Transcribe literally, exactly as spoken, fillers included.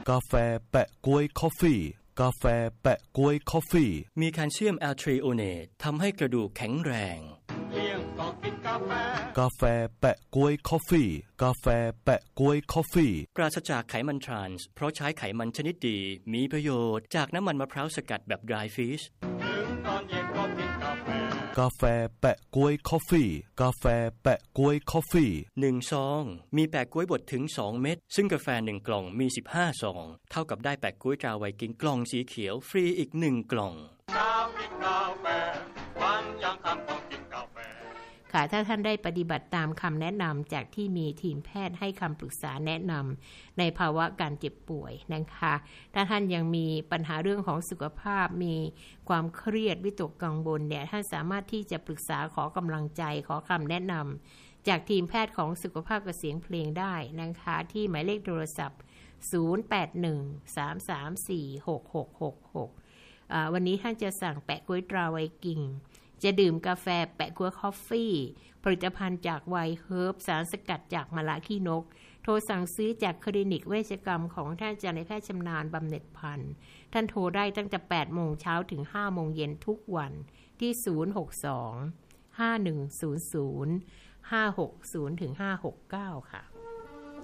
กาแฟแปะก๊วยคอฟฟี่กาแฟแปะก๊วยคอฟฟี่มีแคลเซียมแอลทริโอเนตทำให้กระดูกแข็งแรงเที่ยงก็กินกาแฟกาแฟแปะก๊วยคอฟฟี่กาแฟแปะก๊วยคอฟฟี่ปราศจากไขมันทรานส์เพราะใช้ไขมันชนิดดีมีประโยชน์จากน้ำมันมะพร้าวสกัดแบบ dry fish ถึงตอนเย็นก็กินกาแฟกาแฟแปะก๊วยคอฟฟี่กาแฟแปะก๊วยคอฟฟี่หนึ่งซองมีแปะก๊วยบดถึงสองเม็ดซึ่งกาแฟหนึ่งกล่องมีสิบห้าซองเท่ากับได้แปะก๊วยตราไวกิ้งกล่องสีเขียวฟรีอีกหนึ่งกล่องเช้ากินกาแฟวันยังค่ำต้องกินกาแฟค่ะถ้าท่านได้ปฏิบัติตามคำแนะนำจากที่มีทีมแพทย์ให้คำปรึกษาแนะนำในภาวะการเจ็บป่วยนะคะถ้าท่านยังมีปัญหาเรื่องของสุขภาพมีความเครียดวิตกกังวลเนี่ยท่านสามารถที่จะปรึกษาขอกำลังใจขอคำแนะนำจากทีมแพทย์ของสุขภาพกับเสียงเพลงได้นะคะที่หมายเลขโทรศัพท์ศูนย์ แปด หนึ่ง สาม สาม สี่ หก หก หก หกอ่าวันนี้ท่านจะสั่งแปะก๊วยตราไวกิ้งจะดื่มกาแฟแปะกัวคอฟฟี่ผลิตภัณฑ์จากไวเฮิร์บสารสกัดจากมะละขี้นกโทรสั่งซื้อจากคลินิกเวชกรรมของท่านอาจารย์นายแพทย์ชำนาญบำเหน็จพันธ์ท่านโทรได้ตั้งแต่แปดโมงเช้าถึงห้าโมงเย็นทุกวันที่ศูนย์ หก สอง ห้า หนึ่ง ศูนย์ ศูนย์ ห้า หก ศูนย์ ถึง ห้า หก เก้าค่ะ